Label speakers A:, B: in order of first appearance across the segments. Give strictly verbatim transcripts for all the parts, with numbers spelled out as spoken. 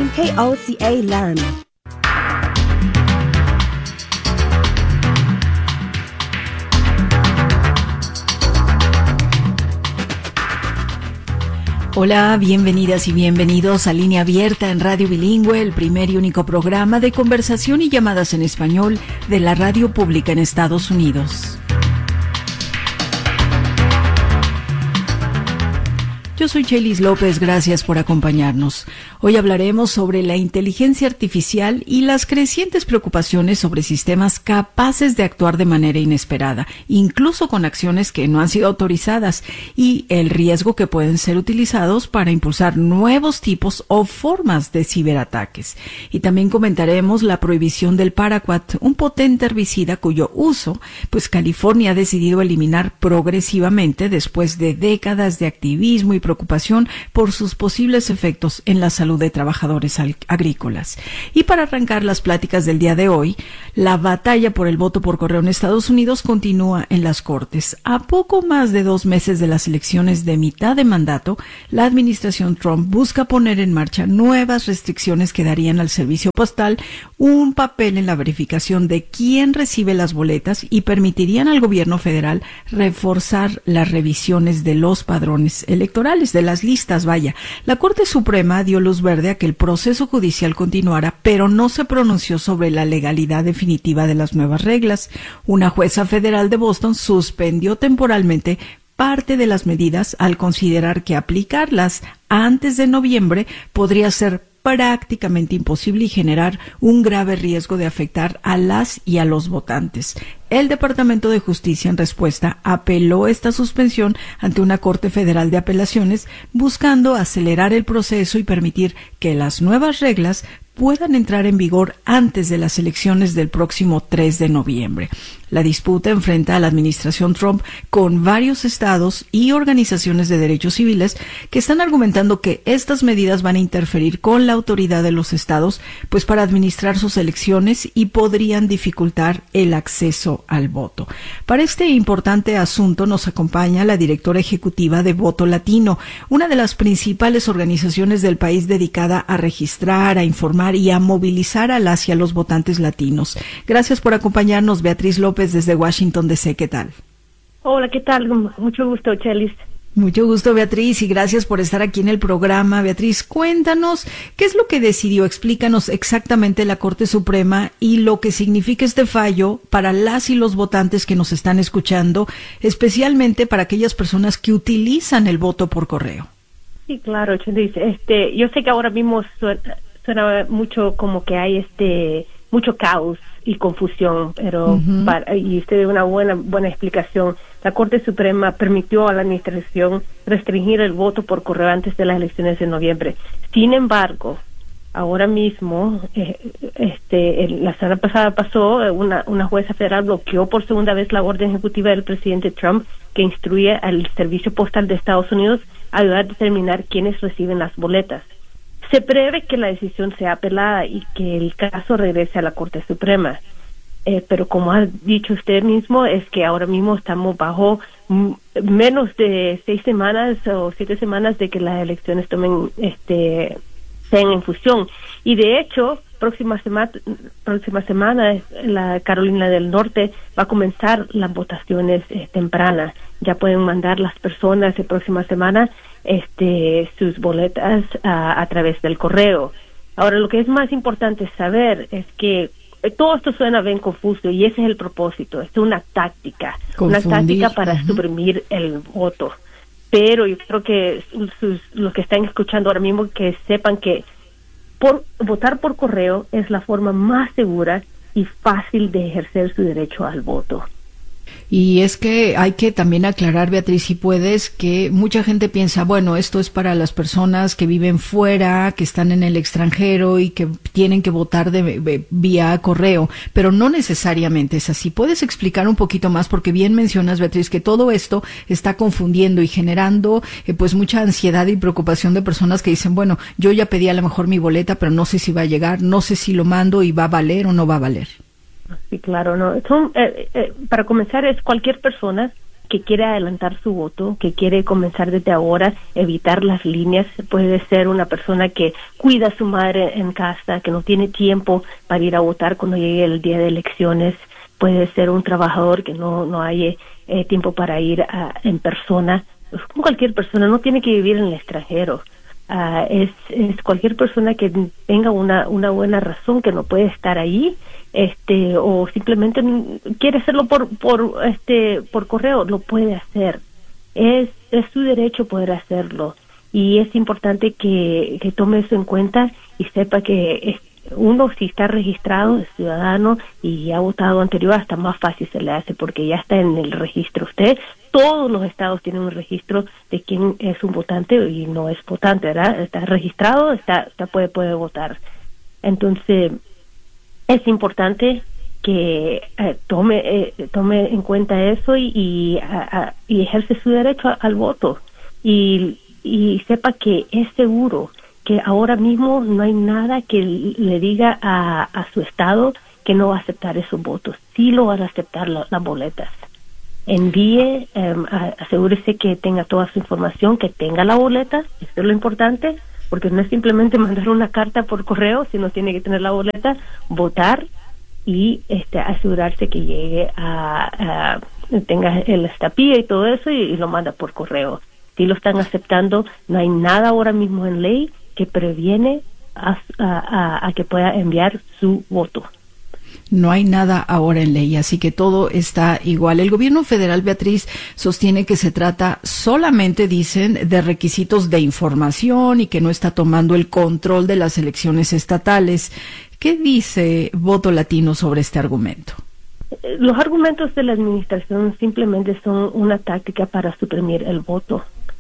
A: en K O C A Laramie.
B: Hola, bienvenidas y bienvenidos a Línea Abierta en Radio Bilingüe, el primer y único programa de conversación y llamadas en español de la radio pública en Estados Unidos. Yo soy Chelis López, gracias por acompañarnos. Hoy hablaremos sobre la inteligencia artificial y las crecientes preocupaciones sobre sistemas capaces de actuar de manera inesperada, incluso con acciones que no han sido autorizadas, y el riesgo que pueden ser utilizados para impulsar nuevos tipos o formas de ciberataques. Y también comentaremos la prohibición del Paraquat, un potente herbicida cuyo uso, pues California ha decidido eliminar progresivamente después de décadas de activismo y preocupación por sus posibles efectos en la salud de trabajadores agrícolas. Y para arrancar las pláticas del día de hoy, la batalla por el voto por correo en Estados Unidos continúa en las Cortes. A poco más de dos meses de las elecciones de mitad de mandato, la administración Trump busca poner en marcha nuevas restricciones que darían al servicio postal un papel en la verificación de quién recibe las boletas y permitirían al gobierno federal reforzar las revisiones de los padrones electorales, de las listas, vaya. La Corte Suprema dio luz verde a que el proceso judicial continuara, pero no se pronunció sobre la legalidad definitiva de las nuevas reglas. Una jueza federal de Boston suspendió temporalmente parte de las medidas al considerar que aplicarlas antes de noviembre podría ser prácticamente imposible y generar un grave riesgo de afectar a las y a los votantes. El Departamento de Justicia, en respuesta, apeló esta suspensión ante una Corte Federal de Apelaciones, buscando acelerar el proceso y permitir que las nuevas reglas puedan entrar en vigor antes de las elecciones del próximo tres de noviembre. La disputa enfrenta a la administración Trump con varios estados y organizaciones de derechos civiles que están argumentando que estas medidas van a interferir con la autoridad de los estados, pues para administrar sus elecciones, y podrían dificultar el acceso al voto. Para este importante asunto nos acompaña la directora ejecutiva de Voto Latino, una de las principales organizaciones del país dedicada a registrar, a informar y a movilizar a las y a los votantes latinos. Gracias por acompañarnos, Beatriz López, desde Washington D C. ¿Qué tal?
C: Hola, ¿qué tal? Mucho gusto, Chelis.
B: Mucho gusto, Beatriz, y gracias por estar aquí en el programa. Beatriz, cuéntanos, ¿qué es lo que decidió? Explícanos exactamente la Corte Suprema y lo que significa este fallo para las y los votantes que nos están escuchando, especialmente para aquellas personas que utilizan el voto por correo.
C: Sí, claro, Chelis. Este, yo sé que ahora mismo suena, suena mucho como que hay este mucho caos y confusión, pero uh-huh. para, y usted dio una buena buena explicación. La Corte Suprema permitió a la administración restringir el voto por correo antes de las elecciones de noviembre. Sin embargo, ahora mismo, eh, este, el, la semana pasada pasó, una, una jueza federal bloqueó por segunda vez la orden ejecutiva del presidente Trump que instruye al Servicio Postal de Estados Unidos a ayudar a determinar quiénes reciben las boletas. Se prevé que la decisión sea apelada y que el caso regrese a la Corte Suprema. Eh, pero como ha dicho usted mismo, es que ahora mismo estamos bajo m- menos de seis semanas o siete semanas de que las elecciones tomen, este, sean en fusión. Y de hecho, próxima semana, próxima semana, la Carolina del Norte va a comenzar las votaciones eh, tempranas. Ya pueden mandar las personas la próxima semana este sus boletas a, a través del correo. Ahora, lo que es más importante saber es que todo esto suena bien confuso y ese es el propósito. Es una táctica, Confundir. una táctica para uh-huh. suprimir el voto. Pero yo creo que sus, los que están escuchando ahora mismo que sepan que por votar por correo es la forma más segura y fácil de ejercer su derecho al voto.
B: Y es que hay que también aclarar, Beatriz, si puedes, que mucha gente piensa, bueno, esto es para las personas que viven fuera, que están en el extranjero y que tienen que votar de, de vía correo, pero no necesariamente es así. ¿Puedes explicar un poquito más? Porque bien mencionas, Beatriz, que todo esto está confundiendo y generando eh, pues mucha ansiedad y preocupación de personas que dicen, bueno, yo ya pedí a lo mejor mi boleta, pero no sé si va a llegar, no sé si lo mando y va a valer o no va a valer.
C: Sí, claro, no. Son, eh, eh, para comenzar, es cualquier persona que quiere adelantar su voto, que quiere comenzar desde ahora, evitar las líneas. Puede ser una persona que cuida a su madre en casa, que no tiene tiempo para ir a votar cuando llegue el día de elecciones. Puede ser un trabajador que no no haya eh, tiempo para ir a, en persona. Pues, cualquier persona, no tiene que vivir en el extranjero. Uh, es, es cualquier persona que tenga una una buena razón que no puede estar ahí, este o simplemente quiere hacerlo por por este por correo, lo puede hacer. Es es su derecho poder hacerlo, y es importante que que tome eso en cuenta y sepa que es, uno, si está registrado, es ciudadano y ha votado anterior, hasta más fácil se le hace porque ya está en el registro. Usted, todos los estados tienen un registro de quién es un votante y no es votante, ¿verdad? Está registrado, está, está puede, puede votar. Entonces, es importante que eh, tome eh, tome en cuenta eso y, y, a, a, y ejerce su derecho a, al voto. Y, y sepa que es seguro, que ahora mismo no hay nada que le diga a, a su estado que no va a aceptar esos votos. Sí lo van a aceptar la, las boletas. Envíe, um, a, asegúrese que tenga toda su información, que tenga la boleta, eso es lo importante, porque no es simplemente mandar una carta por correo, sino tiene que tener la boleta, votar y este asegurarse que llegue a, a tenga el estampilla y todo eso y, y lo manda por correo. Si lo están aceptando, no hay nada ahora mismo en ley que previene a, a, a que pueda enviar su voto.
B: No hay nada ahora en ley, así que todo está igual. El gobierno federal, Beatriz, sostiene que se trata solamente, dicen, de requisitos de información y que no está tomando el control de las elecciones estatales. ¿Qué dice Voto Latino sobre este argumento?
C: Los argumentos de la administración simplemente son una táctica para suprimir el voto.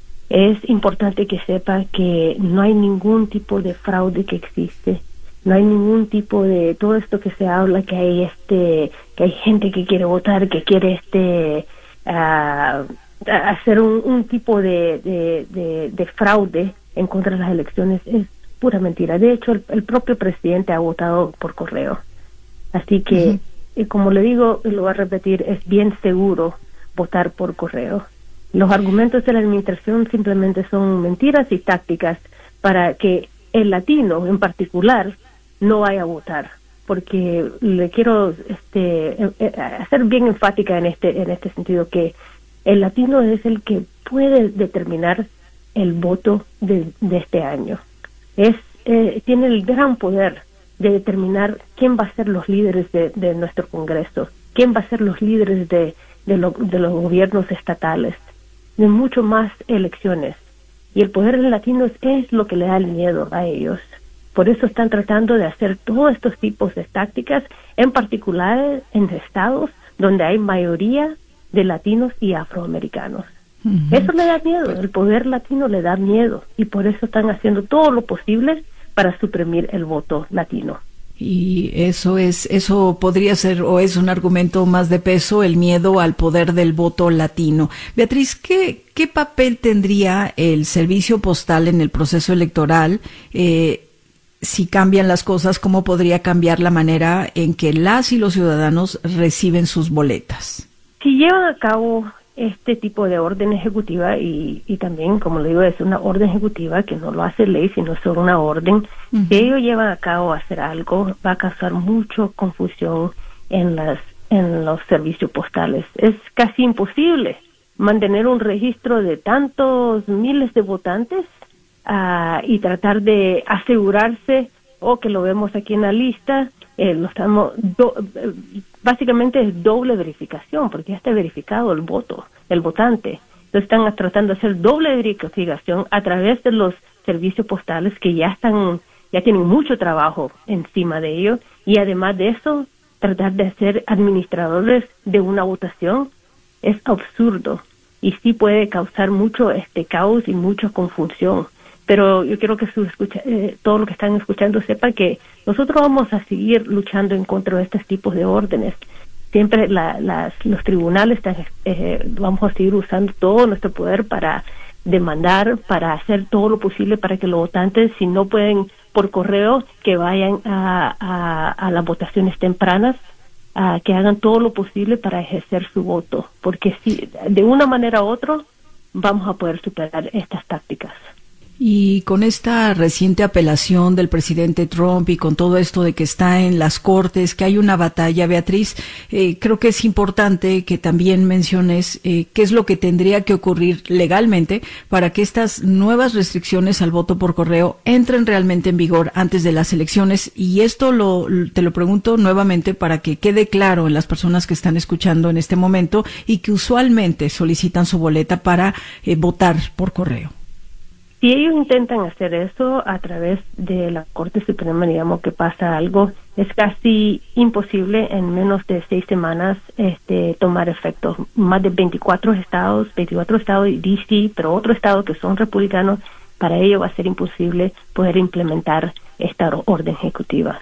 C: Es importante que sepa que no hay ningún tipo de fraude que existe, no hay ningún tipo de todo esto que se habla, que hay este, que hay gente que quiere votar, que quiere este uh, hacer un, un tipo de, de, de, de fraude en contra de las elecciones. Es pura mentira. De hecho, el, el propio presidente ha votado por correo. Así que, uh-huh. y como le digo, lo voy a repetir, es bien seguro votar por correo. Los argumentos de la administración simplemente son mentiras y tácticas para que el latino en particular no vaya a votar, porque le quiero este hacer bien enfática en este en este sentido, que el latino es el que puede determinar el voto de, de este año. Es eh, tiene el gran poder de determinar quién va a ser los líderes de, de nuestro Congreso, quién va a ser los líderes de de, lo, de los gobiernos estatales, de mucho más elecciones. Y el poder de latinos es lo que le da el miedo a ellos. Por eso están tratando de hacer todos estos tipos de tácticas, en particular en estados donde hay mayoría de latinos y afroamericanos. Uh-huh. Eso le da miedo, el poder latino le da miedo, y por eso están haciendo todo lo posible para suprimir el voto latino.
B: Y eso es, eso podría ser o es un argumento más de peso, el miedo al poder del voto latino. Beatriz, ¿qué, qué papel tendría el servicio postal en el proceso electoral? Eh, si cambian las cosas, ¿cómo podría cambiar la manera en que las y los ciudadanos reciben sus boletas?
C: Si llevan a cabo este tipo de orden ejecutiva, y, y también, como le digo, es una orden ejecutiva que no lo hace ley, sino solo una orden, uh-huh. Si ellos llevan a cabo a hacer algo, va a causar mucha confusión en las en los servicios postales. Es casi imposible mantener un registro de tantos miles de votantes uh, y tratar de asegurarse, o oh, que lo vemos aquí en la lista, eh, lo estamos do, eh, básicamente es doble verificación, porque ya está verificado el voto, el votante. Entonces están tratando de hacer doble verificación a través de los servicios postales, que ya están, ya tienen mucho trabajo encima de ello, y además de eso, tratar de ser administradores de una votación es absurdo, y sí puede causar mucho este caos y mucha confusión. Pero yo quiero que su escucha, eh, todo lo que están escuchando sepa que nosotros vamos a seguir luchando en contra de estos tipos de órdenes. Siempre la, las, los tribunales están, eh, vamos a seguir usando todo nuestro poder para demandar, para hacer todo lo posible para que los votantes, si no pueden por correo, que vayan a, a, a las votaciones tempranas, uh, que hagan todo lo posible para ejercer su voto, porque si de una manera u otra vamos a poder superar estas tácticas.
B: Y con esta reciente apelación del presidente Trump y con todo esto de que está en las cortes, que hay una batalla, Beatriz, eh, creo que es importante que también menciones eh, qué es lo que tendría que ocurrir legalmente para que estas nuevas restricciones al voto por correo entren realmente en vigor antes de las elecciones. Y esto lo te lo pregunto nuevamente para que quede claro en las personas que están escuchando en este momento y que usualmente solicitan su boleta para eh, votar por correo.
C: Si ellos intentan hacer eso a través de la Corte Suprema, digamos que pasa algo, es casi imposible en menos de seis semanas este, tomar efecto. Más de veinticuatro estados, veinticuatro estados y D C, pero otros estados que son republicanos, para ello va a ser imposible poder implementar esta orden ejecutiva.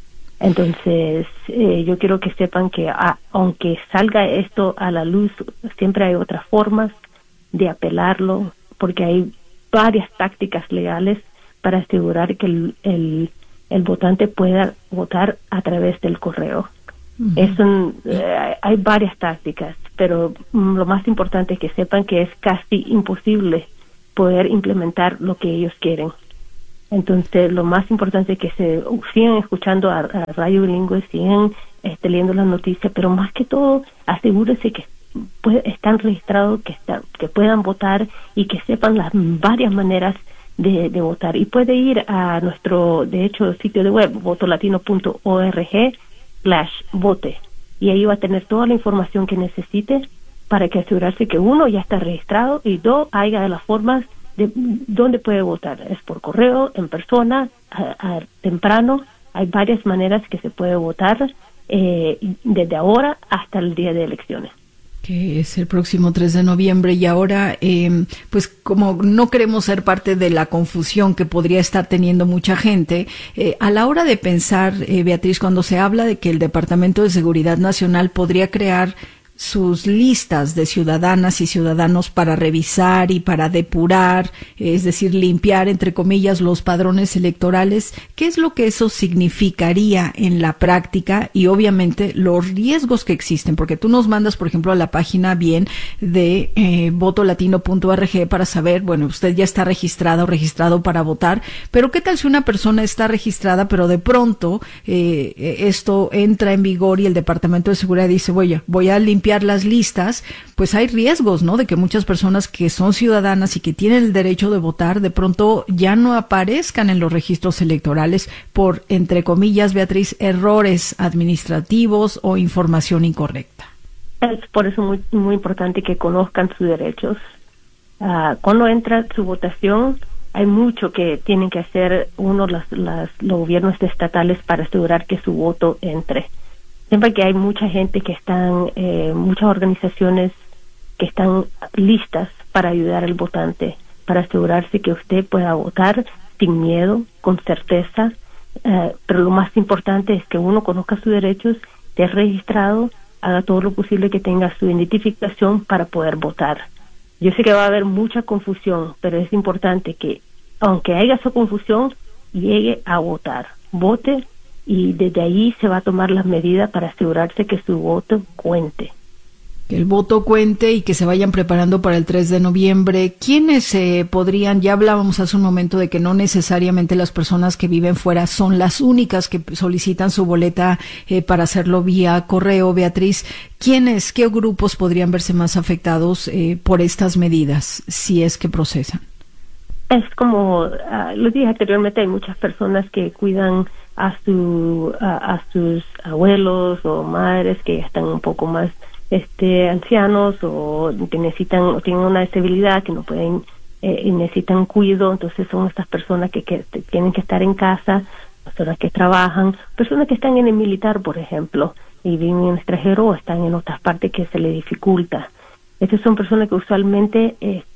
C: Entonces, eh, yo quiero que sepan que ah, aunque salga esto a la luz, siempre hay otras formas de apelarlo, porque hay varias tácticas legales para asegurar que el, el, el votante pueda votar a través del correo. Uh-huh. Es un, eh, hay varias tácticas, pero mm, lo más importante es que sepan que es casi imposible poder implementar lo que ellos quieren. Entonces, lo más importante es que se sigan escuchando a, a Radio Bilingüe, sigan este, leyendo las noticias, pero más que todo, asegúrense que Pues, están registrados, que están, que puedan votar y que sepan las varias maneras de, de votar. Y puede ir a nuestro, de hecho, sitio de web, votolatino punto org slash vote. Y ahí va a tener toda la información que necesite para que asegurarse que uno ya está registrado y dos, haya las formas de dónde puede votar. Es por correo, en persona, a, a, temprano. Hay varias maneras que se puede votar eh, desde ahora hasta el día de elecciones.
B: Que es el próximo tres de noviembre, y ahora, eh, pues como no queremos ser parte de la confusión que podría estar teniendo mucha gente, eh, a la hora de pensar, eh, Beatriz, cuando se habla de que el Departamento de Seguridad Nacional podría crear sus listas de ciudadanas y ciudadanos para revisar y para depurar, es decir, limpiar, entre comillas, los padrones electorales, ¿qué es lo que eso significaría en la práctica? Y obviamente los riesgos que existen, porque tú nos mandas, por ejemplo, a la página bien de eh, votolatino punto org para saber, bueno, usted ya está registrada o registrado para votar, pero ¿qué tal si una persona está registrada, pero de pronto eh, esto entra en vigor y el Departamento de Seguridad dice, voy, voy a limpiar las listas? Pues hay riesgos, ¿no? De que muchas personas que son ciudadanas y que tienen el derecho de votar, de pronto ya no aparezcan en los registros electorales por, entre comillas, Beatriz, errores administrativos o información incorrecta.
C: Es por eso muy, muy importante que conozcan sus derechos. Uh, cuando entra su votación, hay mucho que tienen que hacer uno, las, las, los gobiernos estatales para asegurar que su voto entre. Siempre que hay mucha gente que están, eh, muchas organizaciones que están listas para ayudar al votante, para asegurarse que usted pueda votar sin miedo, con certeza, eh, pero lo más importante es que uno conozca sus derechos, esté registrado, haga todo lo posible que tenga su identificación para poder votar. Yo sé que va a haber mucha confusión, pero es importante que, aunque haya esa confusión, llegue a votar, vote, y desde ahí se va a tomar las medidas para asegurarse que su voto cuente.
B: Que el voto cuente y que se vayan preparando para el tres de noviembre. ¿Quiénes eh, podrían? Ya hablábamos hace un momento de que no necesariamente las personas que viven fuera son las únicas que solicitan su boleta eh, para hacerlo vía correo, Beatriz. ¿Quiénes, qué grupos podrían verse más afectados eh, por estas medidas, si es que procesan?
C: Es como, uh, lo dije anteriormente, hay muchas personas que cuidan a su a, a sus abuelos o madres que ya están un poco más este ancianos o que necesitan o tienen una disabilidad que no pueden eh, y necesitan cuidado. Entonces son estas personas que, que tienen que estar en casa, personas que trabajan, personas que están en el militar, por ejemplo, y viven en el extranjero o están en otras partes que se les dificulta. Estas son personas que usualmente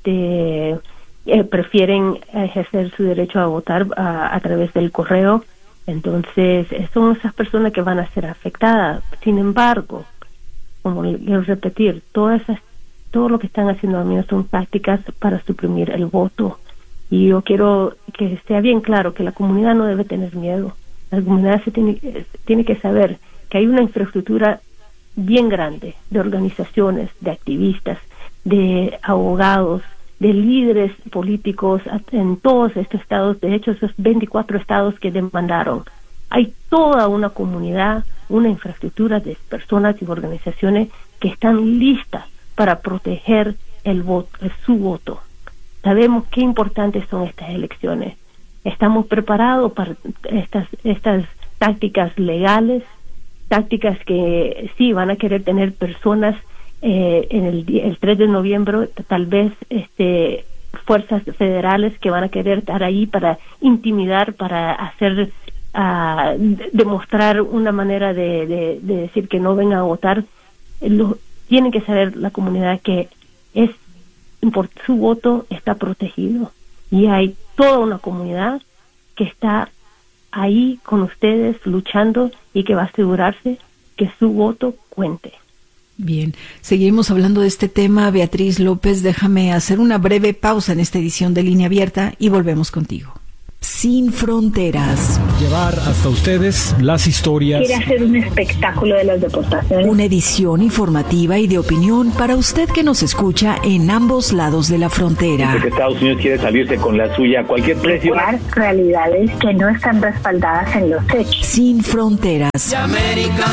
C: este eh, prefieren ejercer su derecho a votar a, a través del correo. Entonces, son esas personas que van a ser afectadas. Sin embargo, como quiero repetir, todas esas, todo lo que están haciendo ahora mismo son tácticas para suprimir el voto. Y yo quiero que sea bien claro que la comunidad no debe tener miedo. La comunidad se tiene, tiene que saber que hay una infraestructura bien grande de organizaciones, de activistas, de abogados, de líderes políticos en todos estos estados, de hecho esos veinticuatro estados que demandaron. Hay toda una comunidad, una infraestructura de personas y organizaciones que están listas para proteger el voto, su voto. Sabemos qué importantes son estas elecciones. Estamos preparados para estas, estas tácticas legales, tácticas que sí van a querer tener personas eh, en el, el tres de noviembre, tal vez este fuerzas federales que van a querer estar ahí para intimidar, para hacer, uh, de, demostrar una manera de, de, de decir que no vengan a votar. Lo, tienen que saber la comunidad que es por su voto está protegido, y hay toda una comunidad que está ahí con ustedes luchando y que va a asegurarse que su voto cuente.
B: Bien, seguimos hablando de este tema. Beatriz López, déjame hacer una breve pausa en esta edición de Línea Abierta y volvemos contigo. Sin fronteras.
A: Llevar hasta ustedes las historias.
D: Quiere hacer un espectáculo de las deportaciones.
B: Una edición informativa y de opinión para usted que nos escucha en ambos lados de la frontera.
E: Porque Estados Unidos quiere salirse con la suya a cualquier precio.
D: Realidades que no están respaldadas en los hechos.
B: Sin fronteras.
F: América.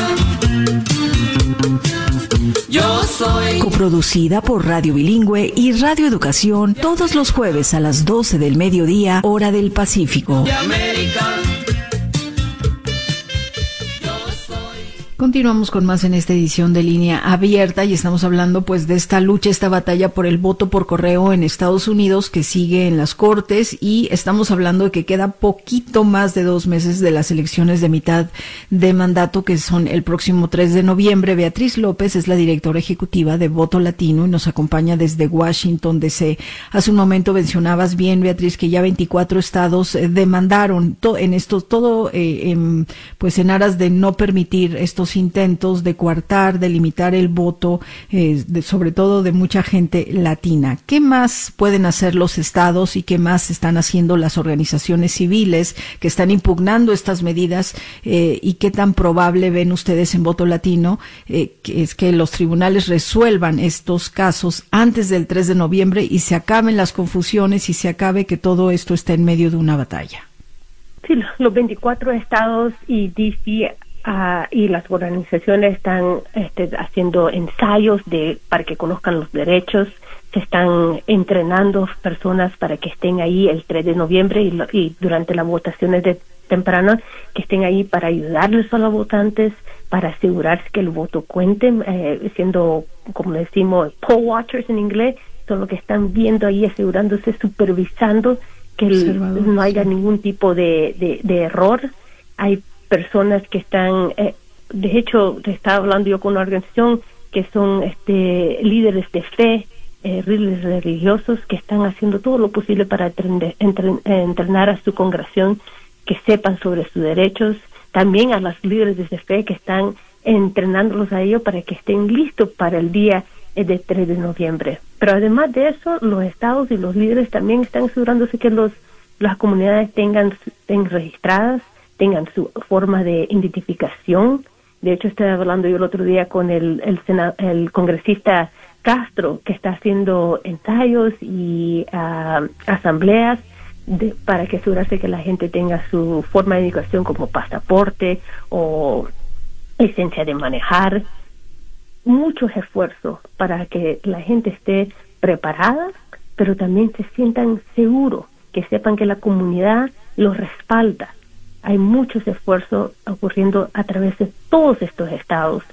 F: Yo soy.
B: Coproducida por Radio Bilingüe y Radio Educación todos los jueves a las doce del mediodía, hora del Pacífico.
F: De América.
B: Continuamos con más en esta edición de Línea Abierta y estamos hablando pues de esta lucha, esta batalla por el voto por correo en Estados Unidos que sigue en las cortes, y estamos hablando de que queda poquito más de dos meses de las elecciones de mitad de mandato, que son el próximo tres de noviembre. Beatriz López es la directora ejecutiva de Voto Latino y nos acompaña desde Washington, D C Hace un momento mencionabas bien, Beatriz, que ya veinticuatro estados eh, demandaron to- en esto todo eh, en, pues en aras de no permitir estos intentos de coartar, de limitar el voto, eh, de, sobre todo de mucha gente latina. ¿Qué más pueden hacer los estados y qué más están haciendo las organizaciones civiles que están impugnando estas medidas, eh, y qué tan probable ven ustedes en Voto Latino eh, que es que los tribunales resuelvan estos casos antes del tres de noviembre y se acaben las confusiones y se acabe que todo esto esté en medio de una batalla?
C: Sí, los veinticuatro estados y D C Uh, y las organizaciones están este, haciendo ensayos de para que conozcan los derechos, se están entrenando personas para que estén ahí el tres de noviembre y, lo, y durante las votaciones de temprano, que estén ahí para ayudarles a los votantes, para asegurarse que el voto cuente, eh, siendo, como decimos, poll watchers en inglés, son los que están viendo ahí, asegurándose, supervisando que el, no haya ningún tipo de, de, de error. Hay personas que están, eh, de hecho, estaba hablando yo con una organización que son este líderes de fe, eh, líderes religiosos que están haciendo todo lo posible para entrenar, entrenar a su congregación, que sepan sobre sus derechos. También a los líderes de fe que están entrenándolos a ellos para que estén listos para el día eh, de tres de noviembre. Pero además de eso, los estados y los líderes también están asegurándose que los las comunidades tengan, tengan registradas, tengan su forma de identificación. De hecho, estaba hablando yo el otro día con el el, sena, el congresista Castro, que está haciendo ensayos y uh, asambleas de, para que asegurarse que la gente tenga su forma de identificación como pasaporte o licencia de manejar. Muchos esfuerzos para que la gente esté preparada, pero también se sientan seguros, que sepan que la comunidad los respalda. Hay muchos esfuerzos ocurriendo a través de todos estos estados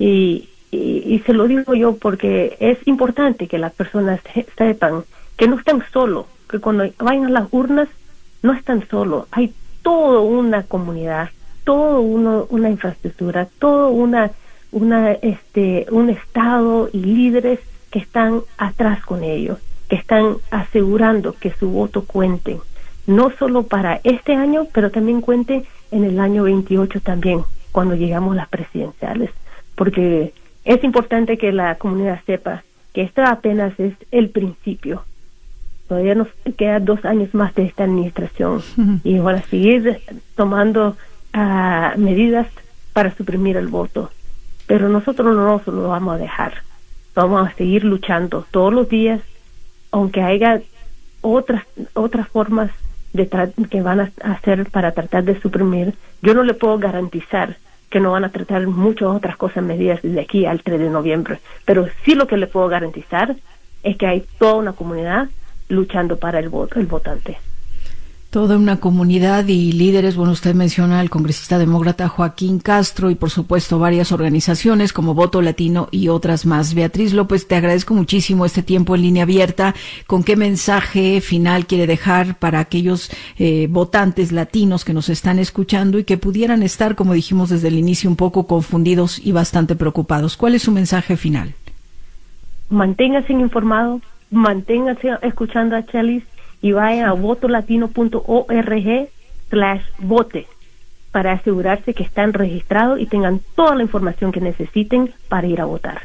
C: y, y, y se lo digo yo porque es importante que las personas sepan que no están solos, que cuando vayan a las urnas no están solos. Hay toda una comunidad, toda uno, una infraestructura, todo una, una, este, un estado y líderes que están atrás con ellos, que están asegurando que su voto cuente. No solo para este año, pero también cuente en el año veintiocho también, cuando llegamos a las presidenciales. Porque es importante que la comunidad sepa que esto apenas es el principio. Todavía nos quedan dos años más de esta administración. Uh-huh. Y van a seguir tomando uh, medidas para suprimir el voto. Pero nosotros no lo vamos a dejar. Vamos a seguir luchando todos los días, aunque haya otras otras formas de tra- que van a hacer para tratar de suprimir. Yo no le puedo garantizar que no van a tratar muchas otras cosas, medidas desde aquí al tres de noviembre, pero sí lo que le puedo garantizar es que hay toda una comunidad luchando para el voto, el votante.
B: Toda una comunidad y líderes. Bueno, usted menciona al congresista demócrata Joaquín Castro y por supuesto varias organizaciones como Voto Latino y otras más. Beatriz López, te agradezco muchísimo este tiempo en línea abierta. ¿Con qué mensaje final quiere dejar para aquellos eh, votantes latinos que nos están escuchando y que pudieran estar, como dijimos desde el inicio, un poco confundidos y bastante preocupados? ¿Cuál es su mensaje final?
C: Manténganse informados, manténganse escuchando a Chelis y vayan a votolatino punto org slash vote para asegurarse que están registrados y tengan toda la información que necesiten para ir a votar.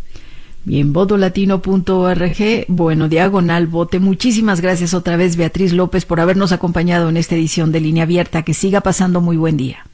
B: Bien, votolatino punto org, bueno, diagonal vote. Muchísimas gracias otra vez, Beatriz López, por habernos acompañado en esta edición de Línea Abierta. Que siga pasando muy buen día.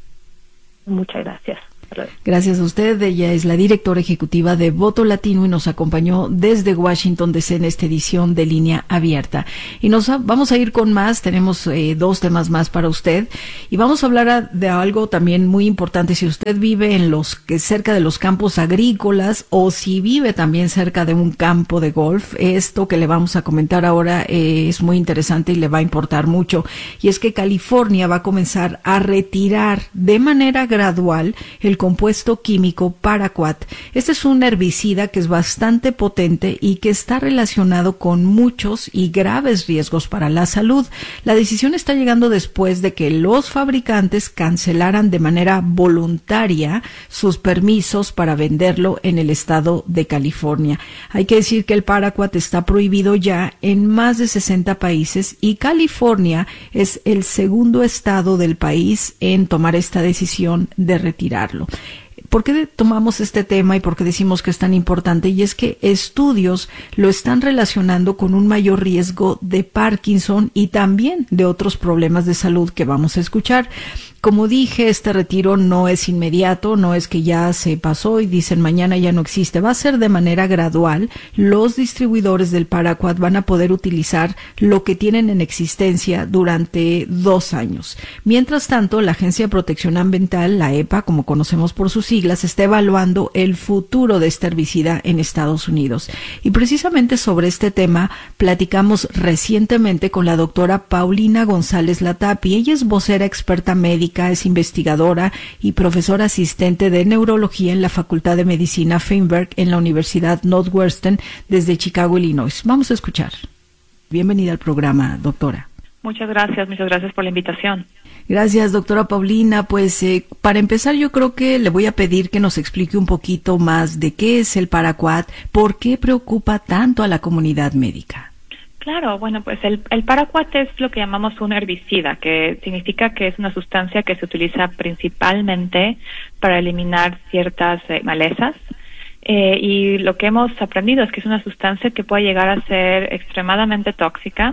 C: Muchas gracias.
B: Gracias a usted. Ella es la directora ejecutiva de Voto Latino y nos acompañó desde Washington D C en esta edición de Línea Abierta. Y nos vamos a ir con más. Tenemos eh, dos temas más para usted y vamos a hablar a, de algo también muy importante. Si usted vive en los que cerca de los campos agrícolas o si vive también cerca de un campo de golf, esto que le vamos a comentar ahora eh, es muy interesante y le va a importar mucho. Y es que California va a comenzar a retirar de manera gradual el compuesto químico Paraquat. Este es un herbicida que es bastante potente y que está relacionado con muchos y graves riesgos para la salud. La decisión está llegando después de que los fabricantes cancelaran de manera voluntaria sus permisos para venderlo en el estado de California. Hay que decir que el Paraquat está prohibido ya en más de sesenta países y California es el segundo estado del país en tomar esta decisión de retirarlo. ¿Por qué tomamos este tema y por qué decimos que es tan importante? Y es que estudios lo están relacionando con un mayor riesgo de Parkinson y también de otros problemas de salud que vamos a escuchar. Como dije, este retiro no es inmediato, no es que ya se pasó y dicen mañana ya no existe. Va a ser de manera gradual. Los distribuidores del Paraquat van a poder utilizar lo que tienen en existencia durante dos años. Mientras tanto, la Agencia de Protección Ambiental, la E P A, como conocemos por sus siglas, está evaluando el futuro de este herbicida en Estados Unidos. Y precisamente sobre este tema platicamos recientemente con la doctora Paulina González Latapy. Ella es vocera experta médica, es investigadora y profesora asistente de neurología en la Facultad de Medicina Feinberg en la Universidad Northwestern desde Chicago, Illinois. Vamos a escuchar. Bienvenida al programa, doctora.
G: Muchas gracias, muchas gracias por la invitación.
B: Gracias, doctora Paulina. Pues eh, para empezar, yo creo que le voy a pedir que nos explique un poquito más de qué es el Paraquat, por qué preocupa tanto a la comunidad médica.
G: Claro, bueno, pues el, el Paraquat es lo que llamamos un herbicida, que significa que es una sustancia que se utiliza principalmente para eliminar ciertas eh, malezas. Eh, y lo que hemos aprendido es que es una sustancia que puede llegar a ser extremadamente tóxica.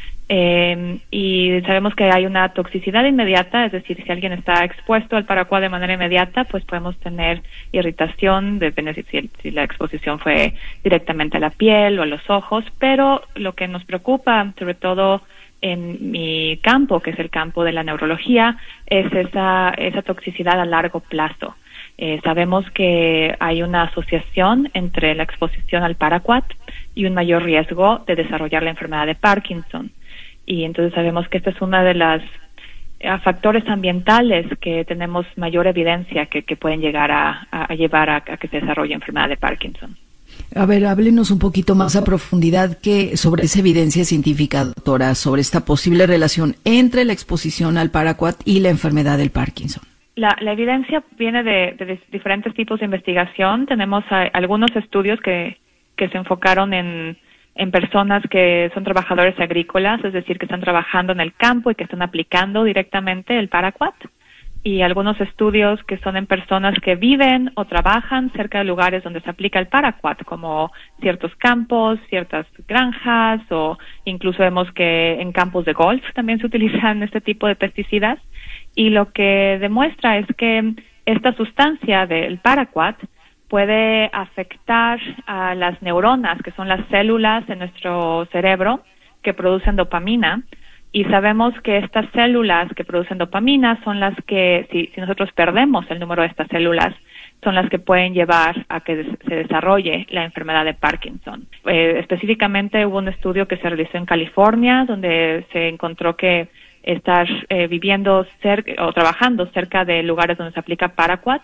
G: Eh, y sabemos que hay una toxicidad inmediata, es decir, si alguien está expuesto al Paraquat de manera inmediata, pues podemos tener irritación, depende si, si la exposición fue directamente a la piel o a los ojos, pero lo que nos preocupa, sobre todo en mi campo, que es el campo de la neurología, es esa, esa toxicidad a largo plazo. Eh, sabemos que hay una asociación entre la exposición al Paraquat y un mayor riesgo de desarrollar la enfermedad de Parkinson. Y entonces sabemos que esta es una de las uh, factores ambientales que tenemos mayor evidencia que, que pueden llegar a, a, a llevar a, a que se desarrolle enfermedad de Parkinson.
B: A ver, háblenos un poquito más a profundidad que sobre esa evidencia científica, doctora, sobre esta posible relación entre la exposición al Paraquat y la enfermedad del Parkinson.
G: La, la evidencia viene de, de diferentes tipos de investigación. Tenemos a, algunos estudios que, que se enfocaron en en personas que son trabajadores agrícolas, es decir, que están trabajando en el campo y que están aplicando directamente el Paraquat, y algunos estudios que son en personas que viven o trabajan cerca de lugares donde se aplica el Paraquat, como ciertos campos, ciertas granjas, o incluso vemos que en campos de golf también se utilizan este tipo de pesticidas, y lo que demuestra es que esta sustancia del paraquat puede afectar a las neuronas, que son las células de nuestro cerebro que producen dopamina, y sabemos que estas células que producen dopamina son las que, si, si nosotros perdemos el número de estas células, son las que pueden llevar a que des- se desarrolle la enfermedad de Parkinson. Eh, específicamente hubo un estudio que se realizó en California, donde se encontró que estar eh, viviendo cerca o trabajando cerca de lugares donde se aplica paraquat,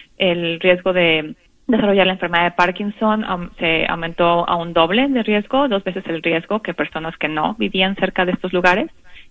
G: el riesgo de desarrollar la enfermedad de Parkinson um, se aumentó a un doble de riesgo, dos veces el riesgo que personas que no vivían cerca de estos lugares.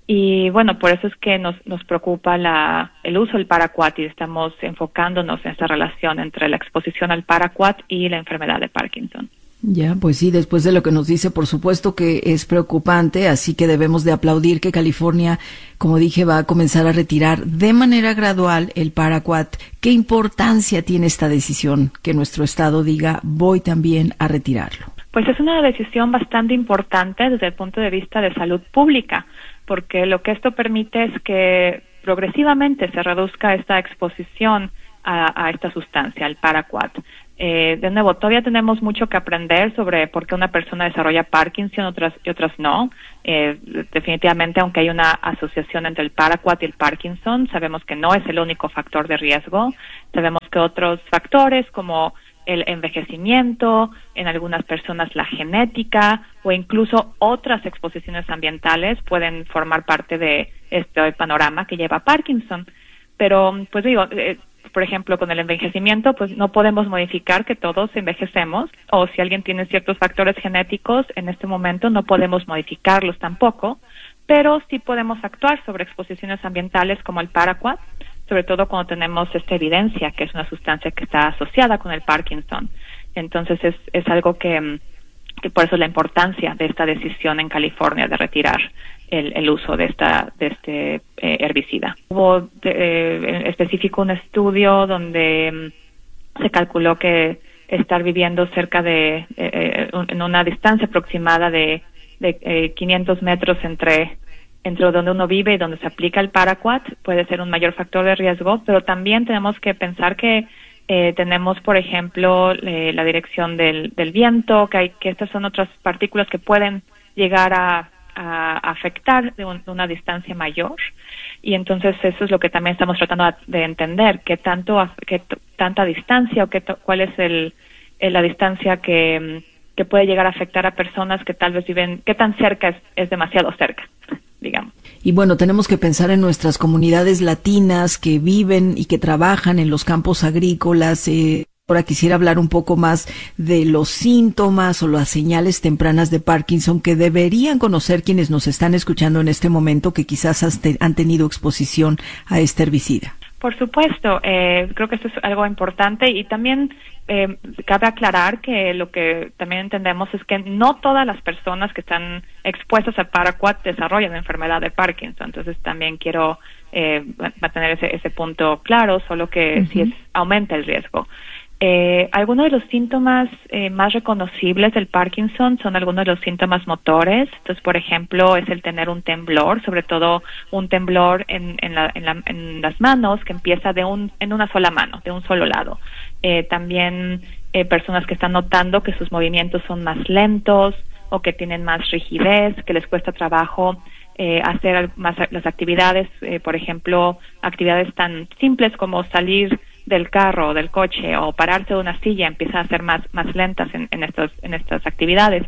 G: Y bueno, por eso es que nos, nos preocupa la, el uso del paraquat y estamos enfocándonos en esta relación entre la exposición al paraquat y la enfermedad de Parkinson.
B: Ya, pues sí, después de lo que nos dice, por supuesto que es preocupante, así que debemos de aplaudir que California, como dije, va a comenzar a retirar de manera gradual el paraquat. ¿Qué importancia tiene esta decisión que nuestro estado diga voy también a retirarlo?
G: Pues es una decisión bastante importante desde el punto de vista de salud pública, porque lo que esto permite es que progresivamente se reduzca esta exposición a, a esta sustancia, al paraquat. Eh, de nuevo, todavía tenemos mucho que aprender sobre por qué una persona desarrolla Parkinson otras, y otras no. Eh, definitivamente, aunque hay una asociación entre el paraquat y el Parkinson, sabemos que no es el único factor de riesgo. Sabemos que otros factores como el envejecimiento, en algunas personas la genética o incluso otras exposiciones ambientales pueden formar parte de este panorama que lleva a Parkinson. Pero, pues digo, eh, por ejemplo, con el envejecimiento, pues no podemos modificar que todos envejecemos, o si alguien tiene ciertos factores genéticos, en este momento no podemos modificarlos tampoco, pero sí podemos actuar sobre exposiciones ambientales como el paraquat, sobre todo cuando tenemos esta evidencia que es una sustancia que está asociada con el Parkinson. Entonces es, es algo que, que por eso la importancia de esta decisión en California de retirar el, el uso de esta de este eh, herbicida. Hubo de, eh, en específico un estudio donde um, se calculó que estar viviendo cerca de, eh, en una distancia aproximada de, de eh, quinientos metros entre entre donde uno vive y donde se aplica el paraquat puede ser un mayor factor de riesgo, pero también tenemos que pensar que eh, tenemos, por ejemplo, eh, la dirección del, del viento, que hay que estas son otras partículas que pueden llegar a, a afectar de, un, de una distancia mayor, y entonces eso es lo que también estamos tratando de entender, qué tanto, qué t- tanta distancia o qué t- cuál es el, el la distancia que que puede llegar a afectar a personas que tal vez viven, qué tan cerca es, es demasiado cerca, digamos.
B: Y bueno, tenemos que pensar en nuestras comunidades latinas que viven y que trabajan en los campos agrícolas. Eh, ahora quisiera hablar un poco más de los síntomas o las señales tempranas de Parkinson que deberían conocer quienes nos están escuchando en este momento que quizás has te, han tenido exposición a este herbicida.
G: Por supuesto, eh, creo que esto es algo importante y también eh, cabe aclarar que lo que también entendemos es que no todas las personas que están expuestas al paraquat desarrollan la enfermedad de Parkinson. Entonces también quiero eh, mantener ese, ese punto claro, solo que uh-huh. sí es, aumenta el riesgo. Eh, algunos de los síntomas eh, más reconocibles del Parkinson son algunos de los síntomas motores. Entonces, por ejemplo, es el tener un temblor, sobre todo un temblor en, en, la, en, la, en las manos que empieza de un en una sola mano, de un solo lado. Eh, también eh, personas que están notando que sus movimientos son más lentos o que tienen más rigidez, que les cuesta trabajo eh, hacer más las actividades, eh, por ejemplo, actividades tan simples como salir del carro o del coche o pararse de una silla empiezan a ser más más lentas en, en estos en estas actividades.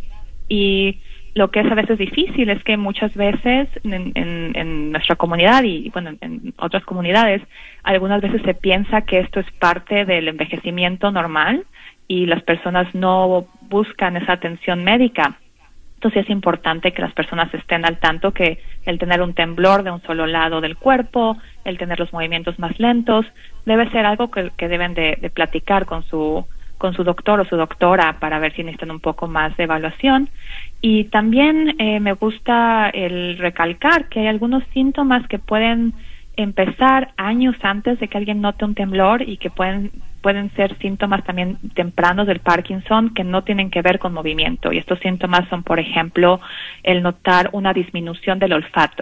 G: Y lo que es a veces difícil es que muchas veces en, en, en nuestra comunidad y bueno en otras comunidades algunas veces se piensa que esto es parte del envejecimiento normal y las personas no buscan esa atención médica. Entonces es importante que las personas estén al tanto que el tener un temblor de un solo lado del cuerpo, el tener los movimientos más lentos, debe ser algo que, que deben de, de platicar con su con su doctor o su doctora para ver si necesitan un poco más de evaluación. Y también eh, me gusta el recalcar que hay algunos síntomas que pueden empezar años antes de que alguien note un temblor y que pueden pueden ser síntomas también tempranos del Parkinson que no tienen que ver con movimiento. Y estos síntomas son, por ejemplo, el notar una disminución del olfato.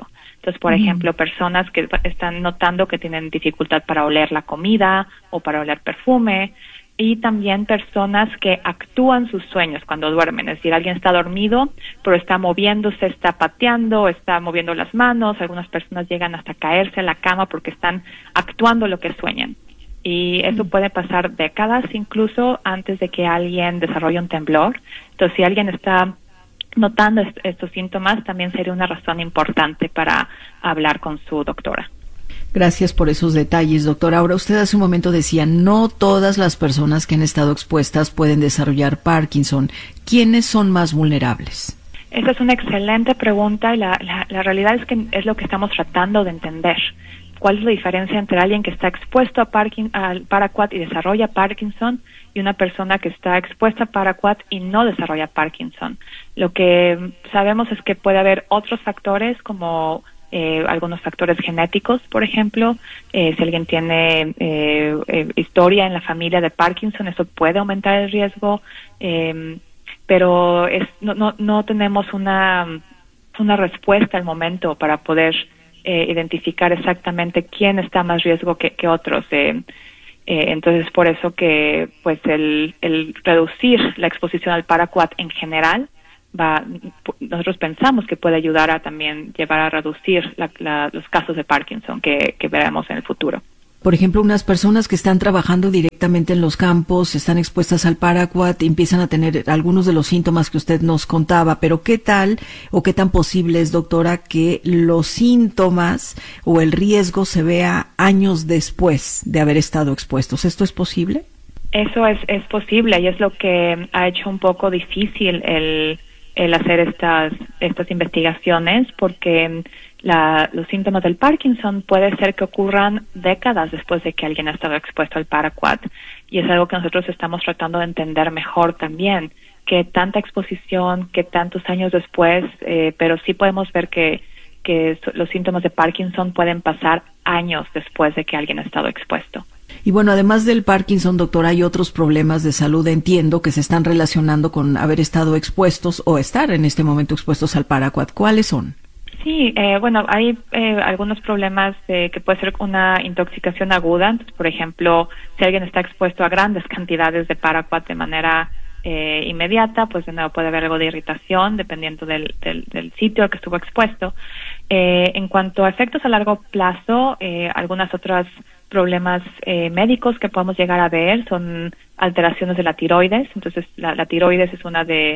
G: Entonces, por uh-huh. ejemplo, personas que están notando que tienen dificultad para oler la comida o para oler perfume, y también personas que actúan sus sueños cuando duermen, es decir, alguien está dormido, pero está moviéndose, está pateando, está moviendo las manos, algunas personas llegan hasta caerse a la cama porque están actuando lo que sueñan. Y eso puede pasar décadas incluso antes de que alguien desarrolle un temblor. Entonces, si alguien está notando est- estos síntomas, también sería una razón importante para hablar con su doctora.
B: Gracias por esos detalles, doctora. Ahora, usted hace un momento decía, no todas las personas que han estado expuestas pueden desarrollar Parkinson. ¿Quiénes son más vulnerables?
G: Esa es una excelente pregunta y la, la, la realidad es que es lo que estamos tratando de entender. ¿Cuál es la diferencia entre alguien que está expuesto a Parkin, al Paraquat y desarrolla Parkinson y una persona que está expuesta a Paraquat y no desarrolla Parkinson? Lo que sabemos es que puede haber otros factores como Eh, algunos factores genéticos, por ejemplo, eh, si alguien tiene eh, eh, historia en la familia de Parkinson, eso puede aumentar el riesgo, eh, pero es, no, no, no tenemos una, una respuesta al momento para poder eh, identificar exactamente quién está a más riesgo que, que otros. Eh, eh, entonces, por eso que pues el, el reducir la exposición al Paraquat en general va, nosotros pensamos que puede ayudar a también llevar a reducir la, la, los casos de Parkinson que, que veremos en el futuro.
B: Por ejemplo, unas personas que están trabajando directamente en los campos, están expuestas al Paraquat, empiezan a tener algunos de los síntomas que usted nos contaba, pero ¿qué tal o qué tan posible es, doctora, que los síntomas o el riesgo se vea años después de haber estado expuestos? ¿Esto es posible?
G: Eso es, es posible y es lo que ha hecho un poco difícil el el hacer estas estas investigaciones porque la, los síntomas del Parkinson puede ser que ocurran décadas después de que alguien ha estado expuesto al Paraquat y es algo que nosotros estamos tratando de entender mejor también, que tanta exposición, que tantos años después, eh, pero sí podemos ver que que los síntomas de Parkinson pueden pasar años después de que alguien ha estado expuesto.
B: Y bueno, además del Parkinson, doctor, hay otros problemas de salud, entiendo, que se están relacionando con haber estado expuestos o estar en este momento expuestos al Paraquat. ¿Cuáles son?
G: Sí, eh, bueno, hay eh, algunos problemas eh, que puede ser una intoxicación aguda. Entonces, por ejemplo, si alguien está expuesto a grandes cantidades de Paraquat de manera eh, inmediata, pues de nuevo puede haber algo de irritación dependiendo del, del, del sitio al que estuvo expuesto. Eh, en cuanto a efectos a largo plazo, eh, algunas otras problemas eh, médicos que podemos llegar a ver son alteraciones de la tiroides. Entonces, la, la tiroides es una de,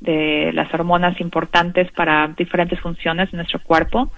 G: de las hormonas importantes para diferentes funciones de nuestro cuerpo.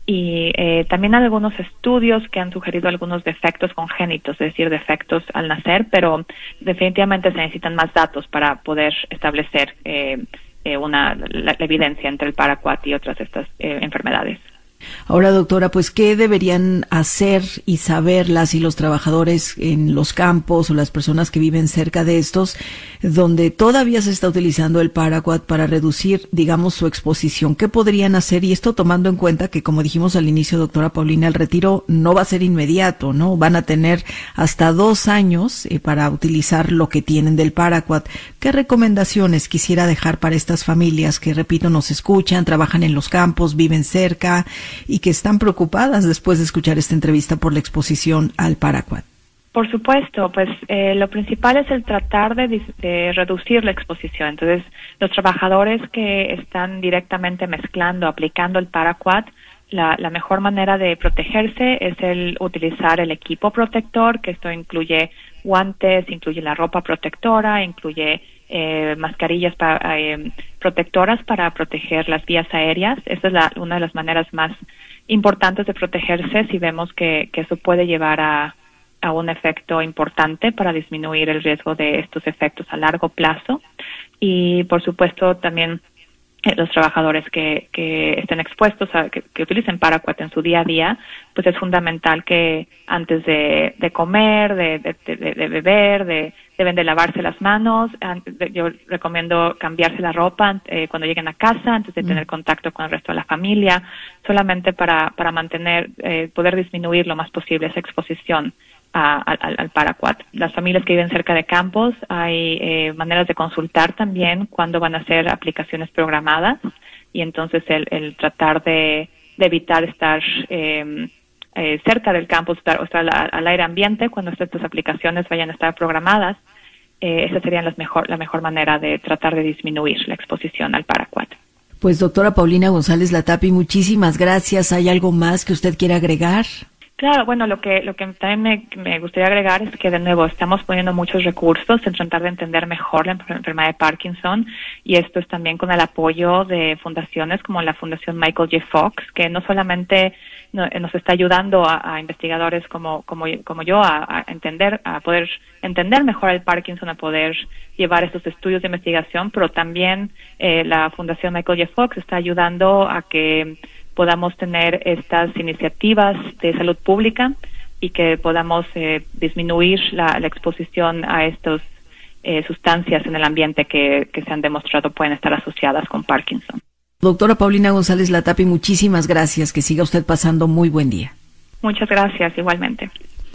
G: Y eh, también hay algunos estudios que han sugerido algunos defectos congénitos, es decir, defectos al nacer, pero definitivamente se necesitan más datos para poder establecer eh, eh, una la, la evidencia entre el Paraquat y otras de estas eh, enfermedades.
B: Ahora, doctora, pues, ¿qué deberían hacer y saber las y los trabajadores en los campos o las personas que viven cerca de estos, donde todavía se está utilizando el Paraquat para reducir, digamos, su exposición? ¿Qué podrían hacer? Y esto tomando en cuenta que, como dijimos al inicio, doctora Paulina, el retiro no va a ser inmediato, ¿no? Van a tener hasta dos años eh, para utilizar lo que tienen del Paraquat. ¿Qué recomendaciones quisiera dejar para estas familias que, repito, nos escuchan, trabajan en los campos, viven cerca y que están preocupadas después de escuchar esta entrevista por la exposición al Paraquat?
G: Por supuesto, pues eh, lo principal es el tratar de, de reducir la exposición. Entonces, los trabajadores que están directamente mezclando, aplicando el Paraquat, la, la mejor manera de protegerse es el utilizar el equipo protector, que esto incluye guantes, incluye la ropa protectora, incluye eh, mascarillas para, eh, protectoras para proteger las vías aéreas. Esa es la, una de las maneras más importantes de protegerse si vemos que, que eso puede llevar a, a un efecto importante para disminuir el riesgo de estos efectos a largo plazo. Y, por supuesto, también eh, los trabajadores que, que estén expuestos, a que, que utilicen Paraquat en su día a día, pues es fundamental que antes de, de comer, de, de, de, de beber, de deben de lavarse las manos. Yo recomiendo cambiarse la ropa eh, cuando lleguen a casa, antes de tener contacto con el resto de la familia, solamente para, para mantener, eh, poder disminuir lo más posible esa exposición a, a, al Paraquat. Las familias que viven cerca de campos, hay eh, maneras de consultar también cuándo van a hacer aplicaciones programadas, y entonces el, el tratar de de evitar estar eh, eh, cerca del campus estar, o estar al, al aire ambiente cuando estas aplicaciones vayan a estar programadas. Eh, esa sería las mejor, la mejor manera de tratar de disminuir la exposición al paraquat.
B: Pues doctora Paulina González Latapy, muchísimas gracias. ¿Hay algo más que usted quiera agregar?
G: Claro, bueno, lo que lo que también me, me gustaría agregar es que, de nuevo, estamos poniendo muchos recursos en tratar de entender mejor la enfermedad de Parkinson, y esto es también con el apoyo de fundaciones como la Fundación Michael J. Fox, que no solamente no, nos está ayudando a, a investigadores como como como yo a, a entender, a poder entender mejor el Parkinson, a poder llevar estos estudios de investigación, pero también eh, la Fundación Michael J. Fox está ayudando a que podamos tener estas iniciativas de salud pública y que podamos eh, disminuir la, la exposición a estas eh, sustancias en el ambiente que, que se han demostrado pueden estar asociadas con Parkinson.
B: Doctora Paulina González Latapy, muchísimas gracias. Que siga usted pasando muy buen día.
G: Muchas gracias, igualmente.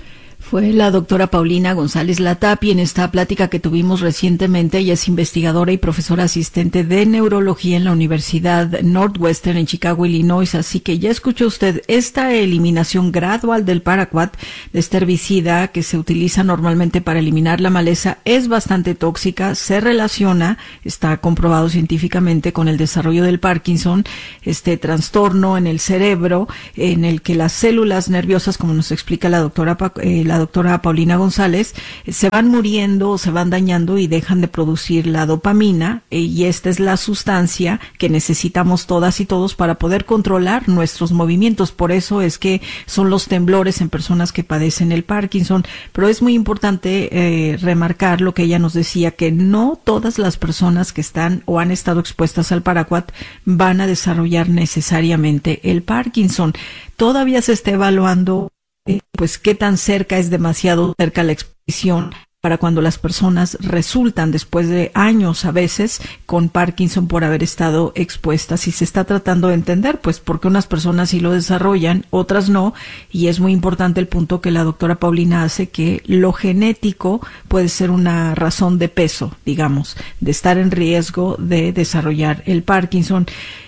B: Fue la doctora Paulina González Latapy en esta plática que tuvimos recientemente. Ella es investigadora y profesora asistente de neurología en la Universidad Northwestern en Chicago, Illinois. Así que ya escuchó usted, esta eliminación gradual del paraquat, de este herbicida que se utiliza normalmente para eliminar la maleza, es bastante tóxica, se relaciona, está comprobado científicamente, con el desarrollo del Parkinson, este trastorno en el cerebro en el que las células nerviosas, como nos explica la doctora eh, la doctora Paulina González, se van muriendo, se van dañando y dejan de producir la dopamina, y esta es la sustancia que necesitamos todas y todos para poder controlar nuestros movimientos. Por eso es que son los temblores en personas que padecen el Parkinson. Pero es muy importante eh, remarcar lo que ella nos decía, que no todas las personas que están o han estado expuestas al paraquat van a desarrollar necesariamente el Parkinson. Todavía se está evaluando Eh, pues qué tan cerca es demasiado cerca la exposición para cuando las personas resultan después de años a veces con Parkinson por haber estado expuestas, y se está tratando de entender pues por qué unas personas sí lo desarrollan, otras no, y es muy importante el punto que la doctora Paulina hace, que lo genético puede ser una razón de peso, digamos, de estar en riesgo de desarrollar el Parkinson.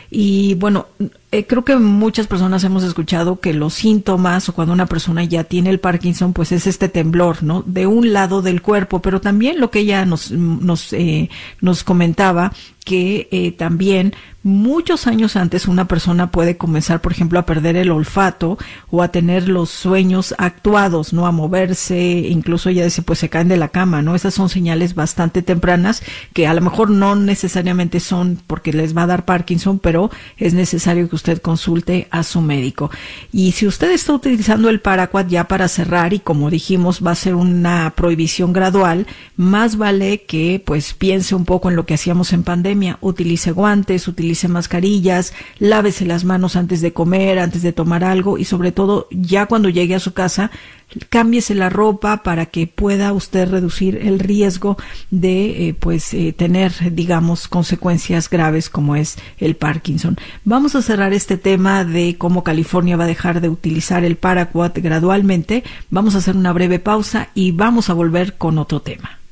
B: Y bueno, eh, creo que muchas personas hemos escuchado que los síntomas, o cuando una persona ya tiene el Parkinson, pues es este temblor, ¿no?, de un lado del cuerpo. Pero también lo que ella nos nos eh, nos comentaba, que eh, también muchos años antes una persona puede comenzar, por ejemplo, a perder el olfato o a tener los sueños actuados, ¿no?, a moverse, incluso ya dice, pues se caen de la cama, ¿no? Esas son señales bastante tempranas que a lo mejor no necesariamente son porque les va a dar Parkinson, pero es necesario que usted consulte a su médico. Y si usted está utilizando el paraquat, ya para cerrar, y como dijimos, va a ser una prohibición gradual, más vale que pues piense un poco en lo que hacíamos en pandemia. Utilice guantes, utilice mascarillas, lávese las manos antes de comer, antes de tomar algo, y sobre todo ya cuando llegue a su casa, cámbiese la ropa para que pueda usted reducir el riesgo de eh, pues eh, tener, digamos, consecuencias graves como es el Parkinson. Vamos a cerrar este tema de cómo California va a dejar de utilizar el paraquat gradualmente. Vamos a hacer una breve pausa y vamos a volver con otro tema.